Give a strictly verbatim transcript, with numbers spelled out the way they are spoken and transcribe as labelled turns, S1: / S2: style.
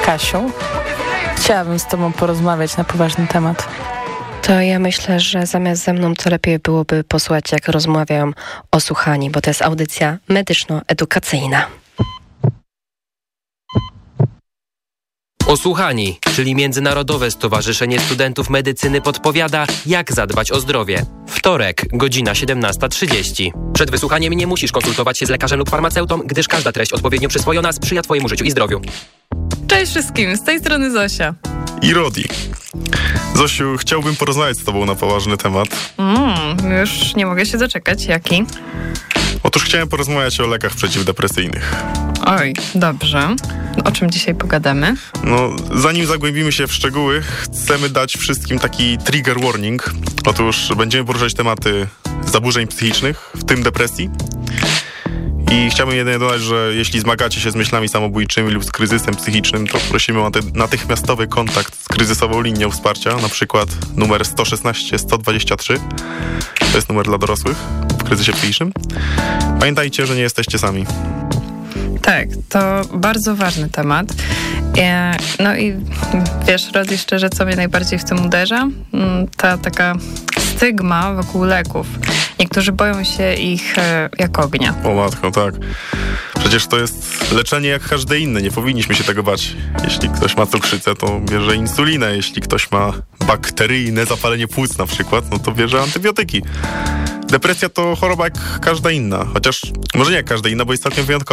S1: Kasiu. Chciałabym z tobą porozmawiać na poważny temat.
S2: To ja myślę, że zamiast ze mną to lepiej byłoby posłuchać, jak rozmawiają Osłuchani, bo to jest audycja medyczno-edukacyjna.
S3: Osłuchani, czyli Międzynarodowe Stowarzyszenie Studentów Medycyny podpowiada, jak zadbać o zdrowie. Wtorek, godzina siedemnasta trzydzieści. Przed wysłuchaniem nie musisz konsultować się z lekarzem lub farmaceutą, gdyż każda treść odpowiednio przyswojona sprzyja twojemu życiu i zdrowiu.
S4: Cześć wszystkim, z tej strony Zosia.
S5: I Rodi. Zosiu, chciałbym porozmawiać z tobą na poważny temat.
S4: Mm, już nie mogę się doczekać. Jaki?
S5: Otóż chciałem porozmawiać o lekach przeciwdepresyjnych.
S4: Oj, dobrze. O czym dzisiaj pogadamy?
S5: No, zanim zagłębimy się w szczegóły, chcemy dać wszystkim taki trigger warning. Otóż będziemy poruszać tematy zaburzeń psychicznych, w tym depresji. I chciałbym jedynie dodać, że jeśli zmagacie się z myślami samobójczymi lub z kryzysem psychicznym, to prosimy o natychmiastowy kontakt z kryzysową linią wsparcia, na przykład numer sto szesnaście sto dwadzieścia trzy. To jest numer dla dorosłych w kryzysie psychicznym. Pamiętajcie, że nie jesteście sami.
S4: Tak, to bardzo ważny temat. No i wiesz, Rodi, szczerze, co mnie najbardziej w tym uderza? Ta taka stygma wokół leków. Niektórzy boją się ich jak ognia.
S5: O matko, tak. Przecież to jest leczenie jak każde inne, nie powinniśmy się tego bać. Jeśli ktoś ma cukrzycę, to bierze insulinę. Jeśli ktoś ma bakteryjne zapalenie płuc na przykład, no to bierze antybiotyki. Depresja to choroba jak każda inna, chociaż może nie jak każda inna, bo jest całkiem wyjątkowa.